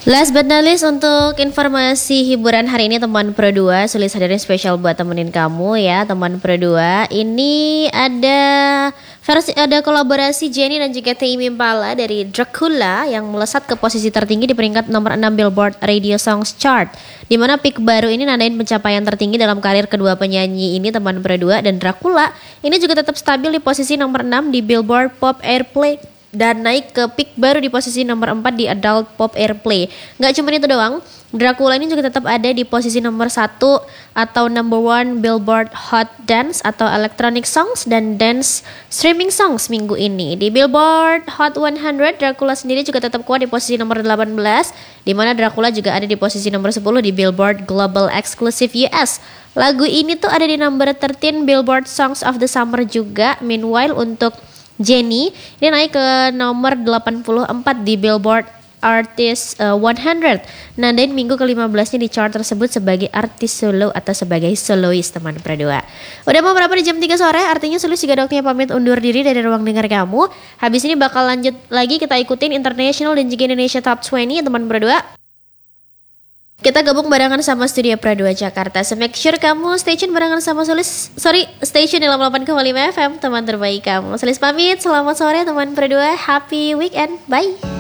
Last but not least, untuk informasi hiburan hari ini teman Pro 2, Sulis hadirin spesial buat temenin kamu ya teman Pro 2. Ini ada kolaborasi Jennie dan juga Tame Impala dari Dracula yang melesat ke posisi tertinggi di peringkat nomor 6 Billboard Radio Songs Chart. Di mana peak baru ini nandain pencapaian tertinggi dalam karir kedua penyanyi ini teman Pro 2, dan Dracula ini juga tetap stabil di posisi nomor 6 di Billboard Pop Airplay dan naik ke peak baru di posisi nomor 4 di Adult Pop Airplay. Gak cuma itu doang, Dracula ini juga tetap ada di posisi nomor 1 atau number 1 Billboard Hot Dance atau Electronic Songs dan Dance Streaming Songs minggu ini. Di Billboard Hot 100, Dracula sendiri juga tetap kuat di posisi nomor 18, di mana Dracula juga ada di posisi nomor 10 di Billboard Global Exclusive US. Lagu ini tuh ada di number 13 Billboard Songs of the Summer juga. Meanwhile untuk Jennie ini naik ke nomor 84 di Billboard Artist 100. Nandain minggu ke-15-nya di chart tersebut sebagai artis solo atau sebagai solois teman Pro 2. Udah mau berapa di jam 3 sore, artinya Sulis juga dokternya pamit undur diri dari ruang dengar kamu. Habis ini bakal lanjut lagi kita ikutin International dan juga Indonesia Top 20 teman Pro 2. Kita gabung barengan sama Studio Pro 2 Jakarta. So make sure kamu stay tune barengan sama stay tune dalam 8,5 FM, teman terbaik kamu. Sulis pamit, selamat sore teman Pro 2. Happy weekend, bye.